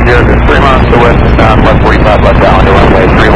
Zero, 3 miles to west, 145 left down, runway 31.